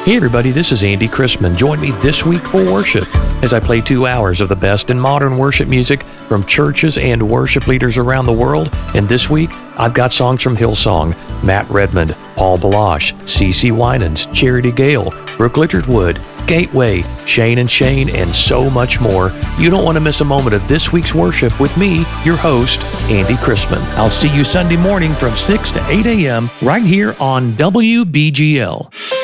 Hey everybody, this is Andy Chrisman. Join me this week for worship as I play 2 hours of the best in modern worship music from churches and worship leaders around the world. And this week, I've got songs from Hillsong, Matt Redmond, Paul Balash, CeCe Winans, Charity Gale, Brooke Littlewood, Gateway, Shane and Shane, and so much more. You don't want to miss a moment of this week's worship with me, your host, Andy Chrisman. I'll see you Sunday morning from 6 to 8 a.m. right here on WBGL.